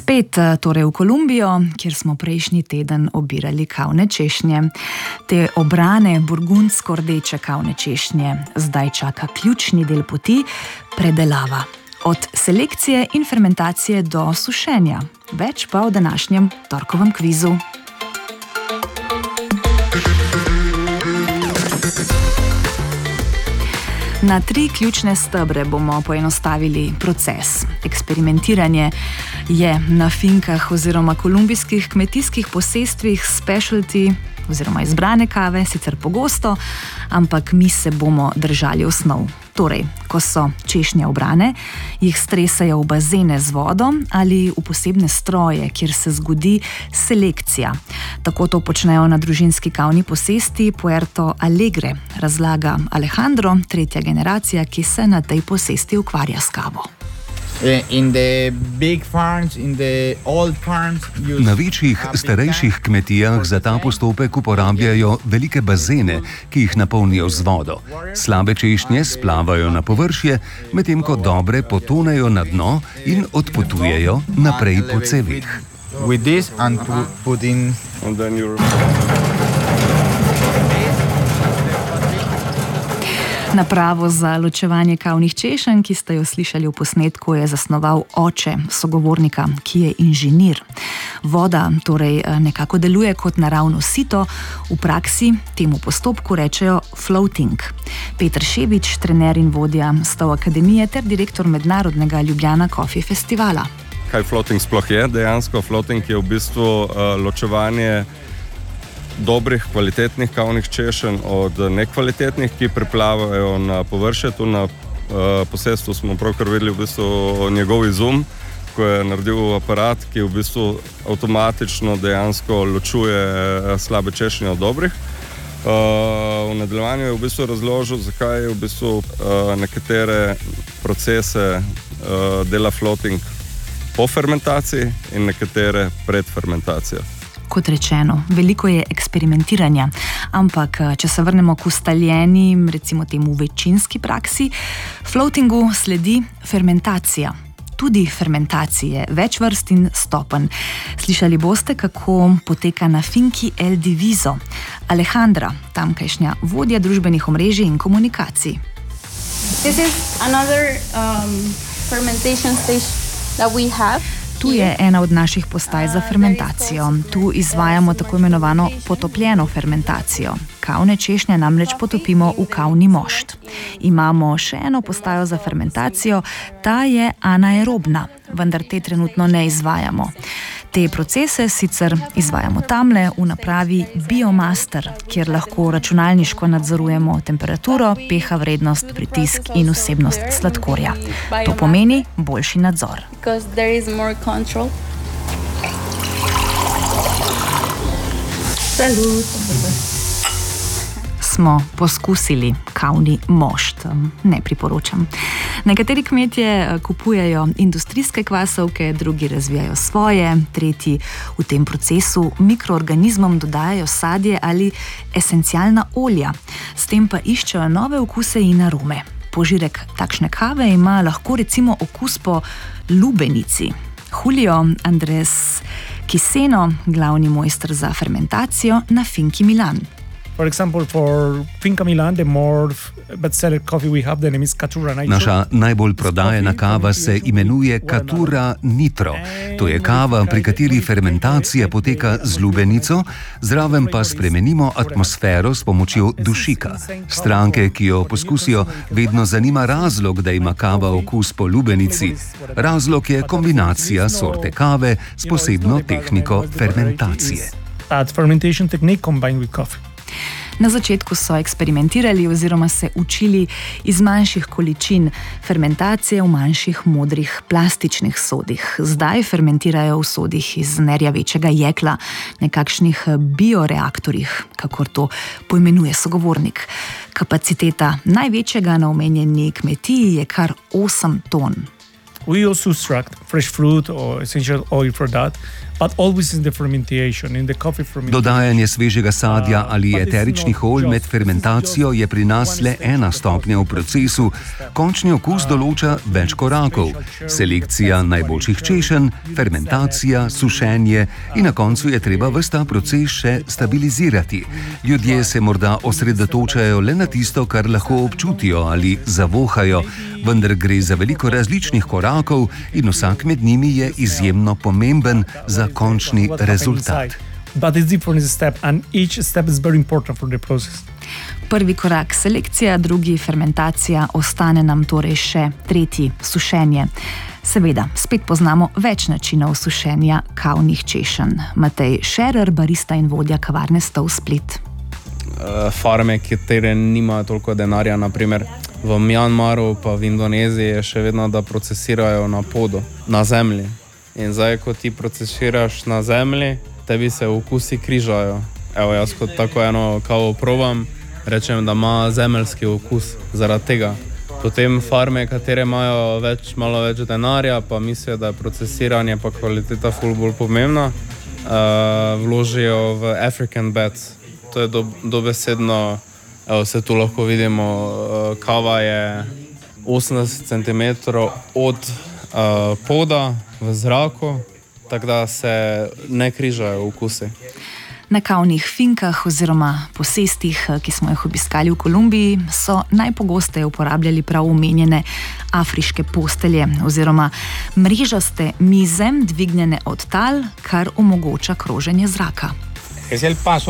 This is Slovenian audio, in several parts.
Spet torej v Kolumbijo, kjer smo prejšnji teden obirali kavne češnje. Te obrane burgundsko-rdeče kavne češnje zdaj čaka ključni del poti – predelava. Od selekcije in fermentacije do sušenja. Več pa v današnjem torkovem kvizu. Na 3 ključne stebre bomo poenostavili proces. Eksperimentiranje je na finkah oziroma kolumbijskih kmetijskih posestvih specialty oziroma izbrane kave, sicer pogosto, ampak mi se bomo držali osnov. Torej, ko so češnje obrane, jih stresajo v bazene z vodo ali v posebne stroje, kjer se zgodi selekcija. Tako to počnejo na družinski kavni posesti Puerto Alegre, razlaga Alejandro, 3. generacija, ki se na tej posesti ukvarja s kavo. Na večjih, starejših kmetijah za ta postopek uporabljajo velike bazene, ki jih napolnijo z vodo. Slabe češnje splavajo na površje, medtem ko dobre potonejo na dno in odpotujejo naprej po cevih. Napravo za ločevanje kavnih češenj, ki ste jo slišali v posnetku, je zasnoval oče sogovornika, ki je inženir. Voda torej nekako deluje kot naravno sito, v praksi temu postopku rečejo floating. Peter Šebič, trener in vodja Stav Akademije ter direktor mednarodnega Ljubljana Coffee Festivala. Kaj floating sploh je? Dejansko floating je v bistvu ločevanje dobrih, kvalitetnih kavnih češenj od nekvalitetnih, ki priplavajo na površje. Tu na posestvu smo pravkar videli v bistvu njegov izum, ko je naredil aparat, ki v bistvu avtomatično dejansko ločuje slabe češnje od dobrih. V nadaljevanju je v bistvu razložil, zakaj je v bistvu nekatere procese dela floating po fermentaciji in nekatere pred fermentacijo. Kot rečeno, veliko je eksperimentiranja, ampak če se vrnemo k ustaljeni, recimo temu večinski praksi, floatingu sledi fermentacija. Tudi fermentacije, več vrst in stopenj. Slišali boste, kako poteka na finki El Diviso. Alejandra, tamkajšnja vodja družbenih omrežij in komunikacij. This is another fermentation stage that we have. Tu je ena od naših postaj za fermentacijo. Tu izvajamo tako imenovano potopljeno fermentacijo. Kavne češnje namreč potopimo v kavni mošt. Imamo še eno postajo za fermentacijo, ta je anaerobna, vendar te trenutno ne izvajamo. Te procese sicer izvajamo tamle v napravi Biomaster, kjer lahko računalniško nadzorujemo temperaturo, pH vrednost, pritisk in vsebnost sladkorja. To pomeni boljši nadzor. Smo poskusili kavni mošt, ne priporočam. Nekateri kmetje kupujejo industrijske kvasovke, drugi razvijajo svoje, tretji v tem procesu mikroorganizmom dodajajo sadje ali esencialna olja. S tem pa iščejo nove okuse in arome. Požirek takšne kave ima lahko recimo okus po lubenici. Julio Andres Kiseno, glavni mojster za fermentacijo na Finki Milan. For example, for Finca Milan, the more bestseller coffee we have, the name is Caturra Nitro. Naša najbolj prodajena kava se imenuje Caturra Nitro. To je kava, pri kateri fermentacija poteka z lubenico, zraven pa spremenimo atmosfero s pomočjo dušika. Stranke, ki jo poskusijo, vedno zanima razlog, da ima kava okus po lubenici. Razlog je kombinacija sorte kave s posebno tehniko fermentacije. Fermentation technique combined with coffee. Na začetku so eksperimentirali oziroma se učili iz manjših količin fermentacije v manjših modrih plastičnih sodih. Zdaj fermentirajo v sodih iz nerjavečega jekla, nekakšnih bioreaktorjih, kakor to poimenuje sogovornik. Kapaciteta največjega na omenjeni kmetiji je kar 8 ton. We also extract fresh fruit or essential oil for that, but always in the fermentation, in the coffee fermentation. Dodajanje svežega sadja ali eteričnih olj med fermentacijo je pri nas le ena stopnja v procesu. Končni okus določa več korakov. Selekcija najboljših češenj, fermentacija, sušenje in na koncu je treba ves ta proces še stabilizirati. Ljudje se morda osredotočajo le na tisto, kar lahko občutijo ali zavohajo, vendar gre za veliko različnih korakov in vsak med njimi je izjemno pomemben za končni rezultat. Prvi korak selekcija, drugi fermentacija, ostane nam torej še tretji sušenje. Seveda, spet poznamo več načinov sušenja kavnih češenj. Matej Šerer, barista in vodja kavarne Stol Split. Farme, katere nimajo toliko denarja, naprimer v Mjanmaru pa v Indoneziji je še vedno, da procesirajo na podu, na zemlji. In zdaj, ko ti procesiraš na zemlji, tebi se okusi križajo. Evo, jaz kot tako eno kavo probam, rečem, da ima zemeljski okus zaradi tega. Potem farme, katere imajo malo več denarja, pa mislijo, da je procesiranje pa kvaliteta ful bolj pomembna, vložijo v African beds. To je dobesedno, evo, se tu lahko vidimo, kava je 80 cm od poda v zraku, tako da se ne križajo okusi. Na kavnih finkah oziroma posestih, ki smo jih obiskali v Kolumbiji, so najpogosteje uporabljali prav omenjene afriške postelje oziroma mrežaste mize, dvignjene od tal, kar omogoča kroženje zraka. Es el paso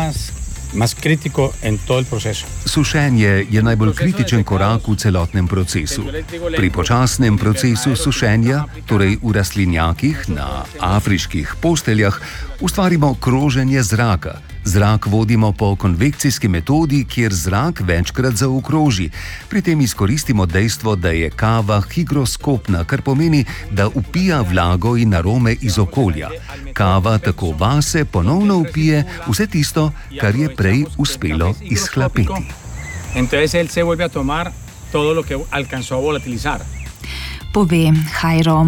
más crítico en todo el proceso. Sušenje je najbolj kritičen korak v celotnem procesu. Pri počasnem procesu sušenja, torej v rastlinjakih na afriških posteljah, ustvarimo kroženje zraka. Zrak vodimo po konvekcijski metodi, kjer zrak večkrat zaokroži. Pri tem izkoristimo dejstvo, da je kava higroskopna, kar pomeni, da vpija vlago in arome iz okolja. Kava tako vase ponovno vpije vse tisto, kar je prej uspelo izhlapeti. Entonces él se vuelve a tomar todo lo que alcanzó a volatilizar. Pove Jairo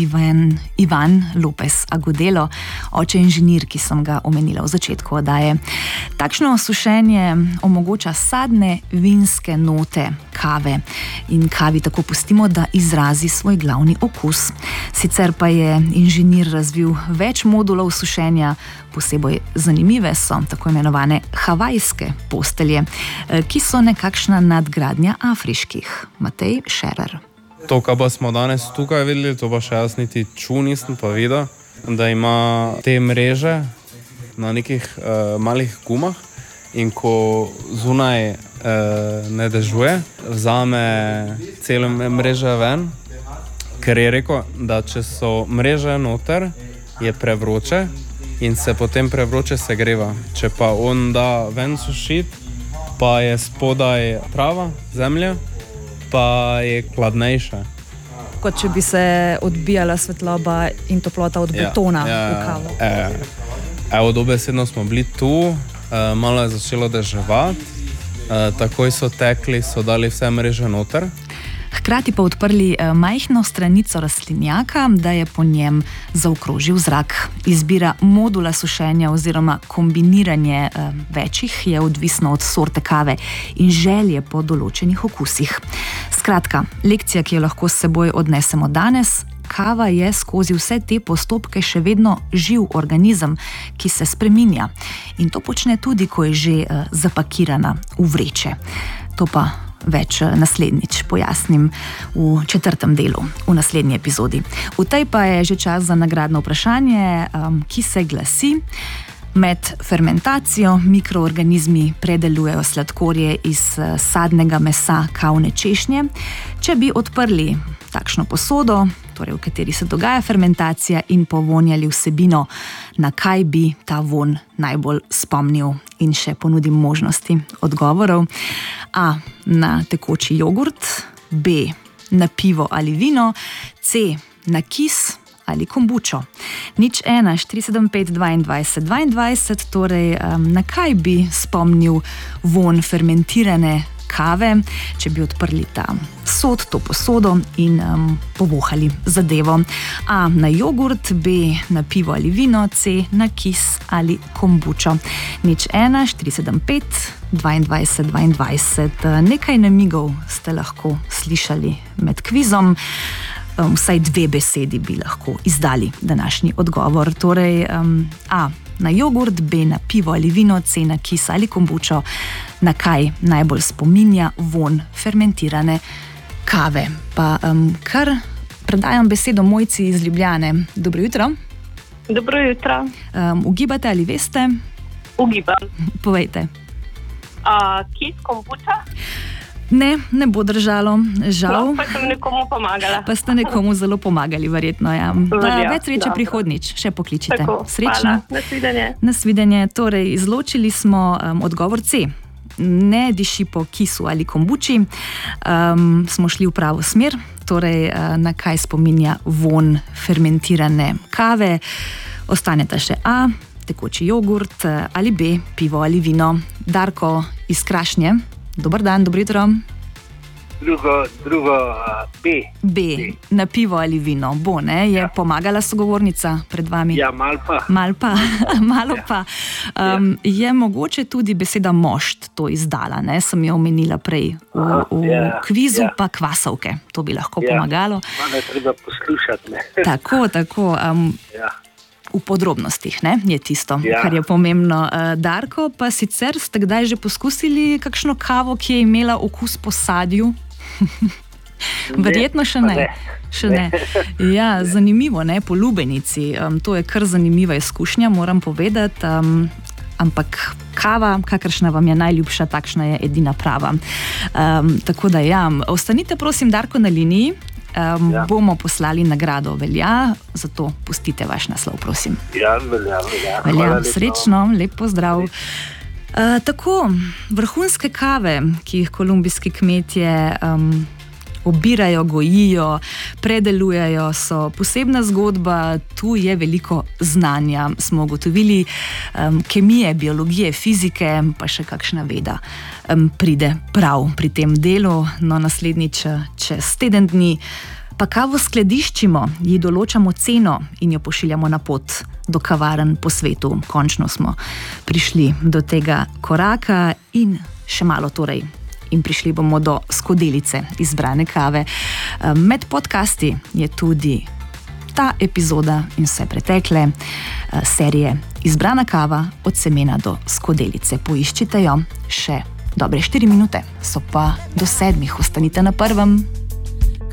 Ivan Lopez Agudelo, oče inženir, ki sem ga omenila v začetku oddaje. Takšno sušenje omogoča sadne vinske note kave in kavi tako pustimo, da izrazi svoj glavni okus. Sicer pa je inženir razvil več modulov sušenja, posebej zanimive so tako imenovane havajske postelje, ki so nekakšna nadgradnja afriških. Matej Šerer. To, kar pa smo danes tukaj videli, to pa še jaz niti nisem pa videl, da ima te mreže na nekih malih gumah in ko zunaj ne dežuje, vzame celo mreže ven, ker je rekel, da če so mreže noter, je prevroče in se potem prevroče segreva. Če pa on da ven sušit, pa je spodaj trava, zemlja, pa je hladnejša. Kot če bi se odbijala svetloba in toplota od betona v kavo. Evo, dobesedno smo bili tu, malo je začelo deževati, takoj so tekli, so dali vse mreže noter. Hkrati pa odprli majhno stranico rastlinjaka, da je po njem zaokrožil zrak. Izbira modula sušenja oziroma kombiniranje večjih je odvisno od sorte kave in želje po določenih okusih. Skratka, lekcija, ki jo lahko s seboj odnesemo danes, kava je skozi vse te postopke še vedno živ organizem, ki se spreminja. In to počne tudi, ko je že zapakirana v vreče. To pa več naslednjič pojasnim v 4. delu, v naslednji epizodi. V tej pa je že čas za nagradno vprašanje, ki se glasi: med fermentacijo mikroorganizmi predelujejo sladkorje iz sadnega mesa kavne češnje. Če bi odprli takšno posodo, torej v kateri se dogaja fermentacija, in povonjali vsebino, na kaj bi ta von najbolj spomnil? In še ponudim možnosti odgovorov. A. Na tekoči jogurt, B. Na pivo ali vino, C. Na kis ali kombučo. 01 475 22 22, torej na kaj bi spomnil von fermentirane kave, če bi odprli ta sod, to posodo in povohali zadevo. A na jogurt, B na pivo ali vino, C na kis ali kombučo. 01475 22 22. Nekaj namigov ste lahko slišali med kvizom. Vsaj 2 besedi bi lahko izdali današnji odgovor. Torej, A na jogurt, B na pivo ali vino, C na kis ali kombučo. Na kaj najbolj spominja vonj fermentirane kave? Pa kar predajam besedo Mojci iz Ljubljane. Dobro jutro. Dobro jutro. Ugibate ali veste? Ugibam. Povejte. Kis, kombuča? Ne bo držalo, žal. No, pa sem nekomu pomagala. Pa ste nekomu zelo pomagali, verjetno. Ja. Več sreče prihodnjič, še pokličite. Tako, srečno. Nasvidenje. Nasvidenje. Torej, izločili smo odgovor C. Ne diši po kisu ali kombuči. Smo šli v pravo smer. Torej, na kaj spominja vonj fermentirane kave. Ostaneta še A, tekoči jogurt, ali B, pivo ali vino. Darko iz Krašnje. Dobar dan, dobro jutro. Drugo B, na pivo ali vino. Bo, ne? Je pomagala sogovornica pred vami? Ja, malo pa. Je mogoče tudi beseda mošt to izdala, ne? Sem jo omenila prej v kvizu, pa kvasovke. To bi lahko pomagalo. Malo je treba poslušati, ne? Tako. V podrobnostih, ne, je tisto, kar je pomembno. Darko, pa sicer ste kdaj že poskusili kakšno kavo, ki je imela okus po sadju? Verjetno še ne. Še ne. Ja, zanimivo, ne, po lubenici. To je kar zanimiva izkušnja, moram povedati. Ampak kava, kakršna vam je najljubša, takšna je edina prava. Tako da ja, ostanite prosim, Darko, na liniji. Bomo poslali nagrado, velja, zato pustite vaš naslov, prosim. Ja, velja. Srečno, lep pozdrav. Tako, vrhunske kave, ki jih kolumbijski kmetje obirajo, gojijo, predelujejo, so posebna zgodba, tu je veliko znanja. Smo ugotovili kemije, biologije, fizike, pa še kakšna veda pride prav pri tem delu. No, naslednjič čez teden dni pa kavo skladiščimo, ji določamo ceno in jo pošiljamo na pot do kavarn po svetu. Končno smo prišli do tega koraka in še malo torej. In prišli bomo do skodelice izbrane kave. Med podcasti je tudi ta epizoda in vse pretekle serije Izbrana kava od semena do skodelice. Poiščite jo, še dobre 4 minute, so pa do 7. Ostanite na prvem.